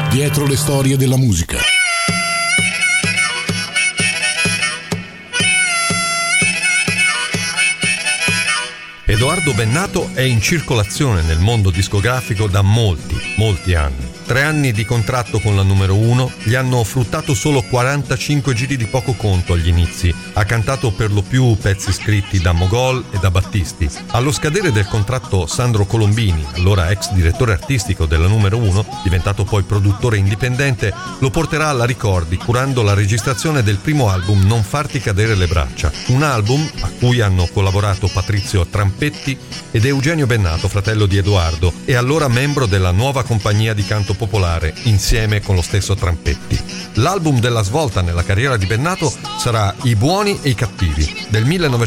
Dietro le storie della musica. Edoardo Bennato è in circolazione nel mondo discografico da molti anni. 3 anni di contratto con la numero 1 gli hanno fruttato solo 45 giri di poco conto agli inizi. Ha cantato per lo più pezzi scritti da Mogol e da Battisti. Allo scadere del contratto, Sandro Colombini, allora ex direttore artistico della numero 1, diventato poi produttore indipendente, lo porterà alla Ricordi curando la registrazione del primo album Non farti cadere le braccia, un album a cui hanno collaborato Patrizio Trampetti ed Eugenio Bennato, fratello di Edoardo, e allora membro della nuova compagnia di canto popolare, insieme con lo stesso Trampetti. L'album della svolta nella carriera di Bennato sarà I buoni e i cattivi, del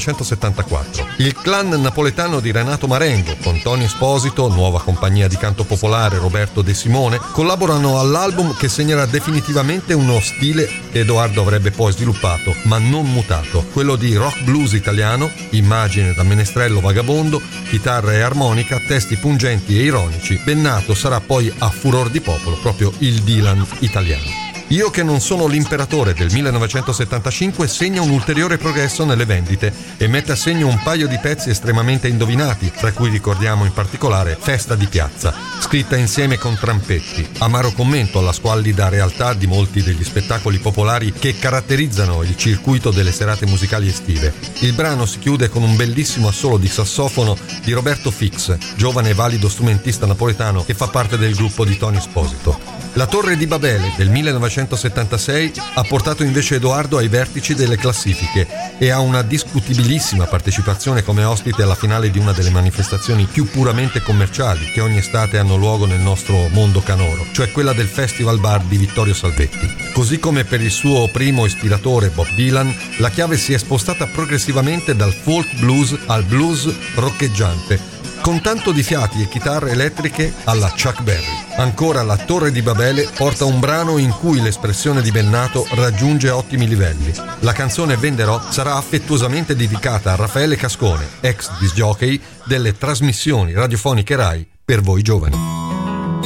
1974. Il clan napoletano di Renato Marengo, con Tony Esposito, nuova compagnia di canto popolare, Roberto De Simone, collaborano all'album che segnerà definitivamente uno stile che Edoardo avrebbe poi sviluppato, ma non mutato, quello di rock blues italiano, immagine da menestrello vagabondo, chitarra e armonica, testi pungenti e ironici. Bennato sarà poi a furor di popolo proprio il Dylan italiano. Io che non sono l'imperatore del 1975 segna un ulteriore progresso nelle vendite e mette a segno un paio di pezzi estremamente indovinati, tra cui ricordiamo in particolare Festa di piazza, scritta insieme con Trampetti, amaro commento alla squallida realtà di molti degli spettacoli popolari che caratterizzano il circuito delle serate musicali estive. Il brano si chiude con un bellissimo assolo di sassofono di Roberto Fix, giovane e valido strumentista napoletano che fa parte del gruppo di Tony Esposito. La Torre di Babele del 1976 ha portato invece Edoardo ai vertici delle classifiche e ha una discutibilissima partecipazione come ospite alla finale di una delle manifestazioni più puramente commerciali che ogni estate hanno luogo nel nostro mondo canoro, cioè quella del Festival Bar di Vittorio Salvetti. Così come per il suo primo ispiratore Bob Dylan, la chiave si è spostata progressivamente dal folk blues al blues roccheggiante, con tanto di fiati e chitarre elettriche alla Chuck Berry. Ancora La Torre di Babele porta un brano in cui l'espressione di Bennato raggiunge ottimi livelli. La canzone Venderò sarà affettuosamente dedicata a Raffaele Cascone, ex disc jockey delle trasmissioni radiofoniche Rai per voi giovani.